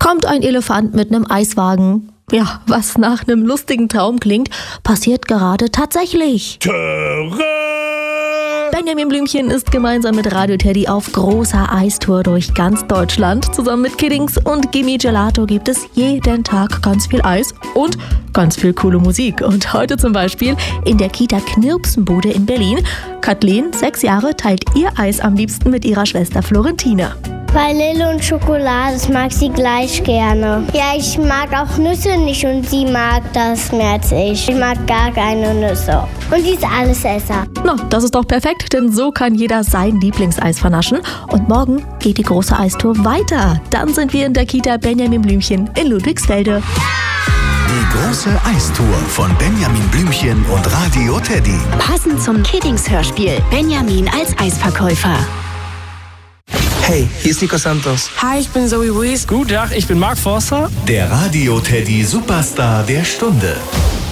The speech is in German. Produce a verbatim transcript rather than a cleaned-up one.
kommt ein Elefant mit einem Eiswagen. Ja, was nach einem lustigen Traum klingt, passiert gerade tatsächlich. Töre! Benjamin Blümchen ist gemeinsam mit Radio Teddy auf großer Eistour durch ganz Deutschland. Zusammen mit Kiddings und Gimme Gelato gibt es jeden Tag ganz viel Eis und ganz viel coole Musik. Und heute zum Beispiel in der Kita Knirpsenbude in Berlin. Kathleen, sechs Jahre, teilt ihr Eis am liebsten mit ihrer Schwester Florentina. Vanille und Schokolade, das mag sie gleich gerne. Ja, ich mag auch Nüsse nicht und sie mag das mehr als ich. Ich mag gar keine Nüsse. Und sie ist Allesesser. Na, das ist doch perfekt, denn so kann jeder sein Lieblingseis vernaschen. Und morgen geht die große Eistour weiter. Dann sind wir in der Kita Benjamin Blümchen in Ludwigsfelde. Die große Eistour von Benjamin Blümchen und Radio Teddy. Passend zum Kiddings-Hörspiel Benjamin als Eisverkäufer. Hey, hier ist Nico Santos. Hi, ich bin Zoe Ruiz. Guten Tag, ich bin Mark Forster. Der Radio Teddy Superstar der Stunde.